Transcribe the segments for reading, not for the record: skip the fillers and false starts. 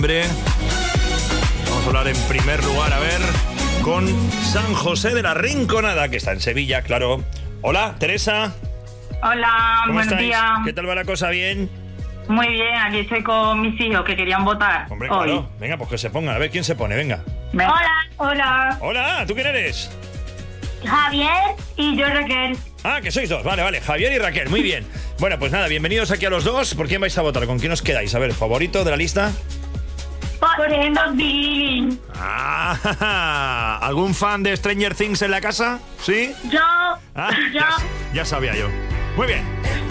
Vamos a hablar en primer lugar, a ver, con San José de la Rinconada, que está en Sevilla, claro. Hola, Teresa. Hola, buenos días. ¿Qué tal va la cosa? ¿Bien? Muy bien, aquí estoy con mis hijos que querían votar. Hombre, hoy. claro. Venga, pues que se pongan. A ver quién se pone, venga. Hola. Hola, ¿tú quién eres? Javier Y yo, Raquel. Ah, que sois dos. Vale. Javier y Raquel, muy bien. Bueno, pues nada, bienvenidos aquí a los dos. ¿Por quién vais a votar? ¿Con quién os quedáis? A ver, ¿favorito de la lista? Por Billy. Ah, ¿algún fan de Stranger Things en la casa? ¿Sí? yo, Ah, yo. ya sabía yo. Muy bien.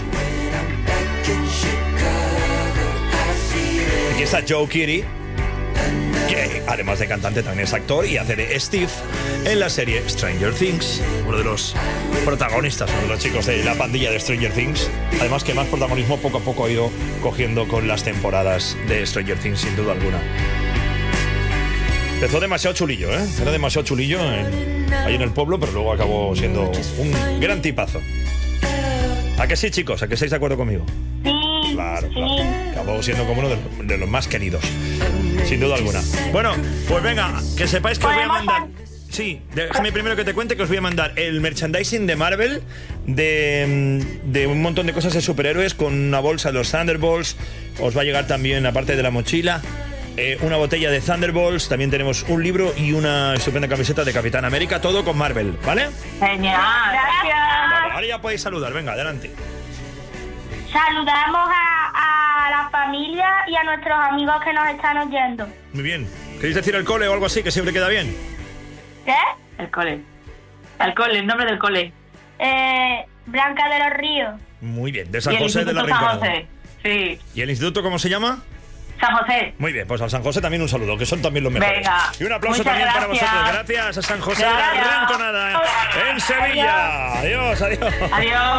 Aquí está Joe Keery, que además de cantante también es actor y hace de Steve en la serie Stranger Things, uno de los protagonistas, uno de los chicos de la pandilla de Stranger Things. Además que más protagonismo poco a poco ha ido cogiendo con las temporadas de Stranger Things, sin duda alguna. Empezó demasiado chulillo, ¿eh? Era demasiado chulillo ahí en el pueblo, pero luego acabó siendo un gran tipazo. ¿A que sí, chicos? ¿A que estáis de acuerdo conmigo? Sí, Claro. sí. Acabó siendo como uno de los más queridos, sin duda alguna. Bueno, pues venga, que sepáis que os voy a mandar... Sí, déjame primero que te cuente que os voy a mandar el merchandising de Marvel, de un montón de cosas de superhéroes, con una bolsa de los Thunderbolts. Os va a llegar también, aparte de la mochila, una botella de Thunderbolts. También tenemos un libro y una estupenda camiseta de Capitán América, todo con Marvel, ¿vale? Genial. Gracias. Vale, ahora ya podéis saludar, venga, adelante. Saludamos a la familia y a nuestros amigos que nos están oyendo. Muy bien. ¿Queréis decir el cole o algo así, que siempre queda bien? ¿Qué? El cole, el nombre del cole. Blanca de los Ríos. Muy bien, de Y San el José de la Instituto San Rinconada. José. Sí, ¿Y el instituto cómo se llama? San José. Muy bien, pues al San José también un saludo, que son también los mejores. Venga. Y un aplauso Muchas también para gracias. vosotros. Gracias a San José de la Gracias. Rinconada en Sevilla. Adiós. Adiós.